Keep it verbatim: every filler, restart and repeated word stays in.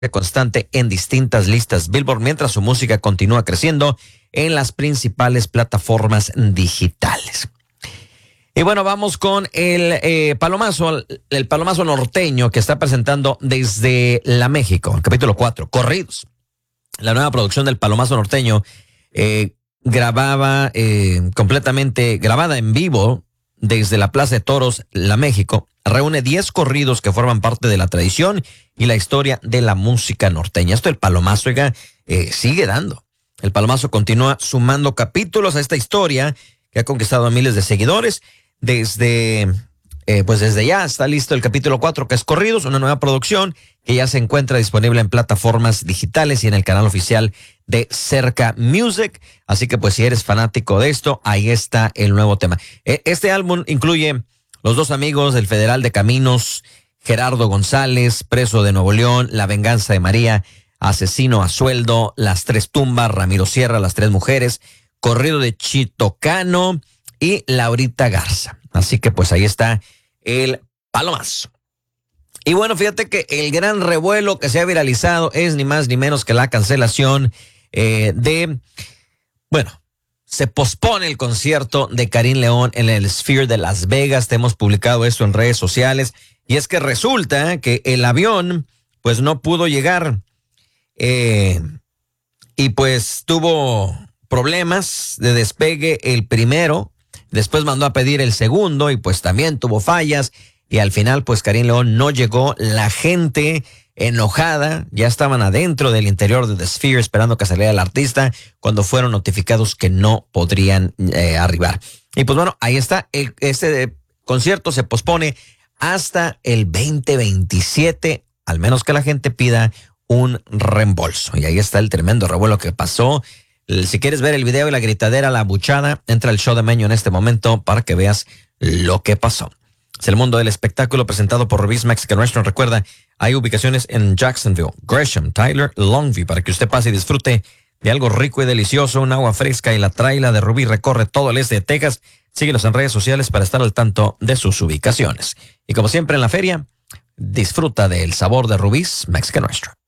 constante en distintas listas Billboard, mientras su música continúa creciendo en las principales plataformas digitales. Y bueno, vamos con el eh, palomazo, el palomazo norteño que está presentando desde La México, el capítulo cuatro, Corridos. La nueva producción del palomazo norteño eh, grababa eh, completamente, grabada en vivo desde la Plaza de Toros, La México, reúne diez corridos que forman parte de la tradición y la historia de la música norteña. Esto el palomazo, oiga, eh, sigue dando. El palomazo continúa sumando capítulos a esta historia que ha conquistado a miles de seguidores. Desde, eh, pues desde ya está listo el capítulo cuatro, que es Corridos, una nueva producción que ya se encuentra disponible en plataformas digitales y en el canal oficial de Cerca Music. Así que pues si eres fanático de esto, ahí está el nuevo tema. Este álbum incluye Los dos amigos del Federal de Caminos, Gerardo González, Preso de Nuevo León, La venganza de María, Asesino a sueldo, Las tres tumbas, Ramiro Sierra, Las tres mujeres, Corrido de Chito Cano y Laurita Garza. Así que pues ahí está el palomazo. Y bueno, fíjate que el gran revuelo que se ha viralizado es ni más ni menos que la cancelación eh, de, bueno, se pospone el concierto de Karim León en el Sphere de Las Vegas. Te hemos publicado esto en redes sociales. Y es que resulta que el avión pues no pudo llegar eh, y pues tuvo problemas de despegue el primero. Después mandó a pedir el segundo y pues también tuvo fallas. Y al final pues Karim León no llegó. La gente enojada, ya estaban adentro del interior de The Sphere esperando que saliera el artista cuando fueron notificados que no podrían eh, arribar. Y pues bueno, ahí está, el, este concierto se pospone hasta el veinte veintisiete, al menos que la gente pida un reembolso. Y ahí está el tremendo revuelo que pasó. Si quieres ver el video y la gritadera, la buchada, entra al show de Meño en este momento para que veas lo que pasó. Es el mundo del espectáculo presentado por Rubí's Mexican Restaurant. Recuerda, hay ubicaciones en Jacksonville, Gresham, Tyler, Longview, para que usted pase y disfrute de algo rico y delicioso, un agua fresca, y la traila de Rubí recorre todo el este de Texas. Síguenos en redes sociales para estar al tanto de sus ubicaciones. Y como siempre en la feria, disfruta del sabor de Rubí's Mexican Restaurant.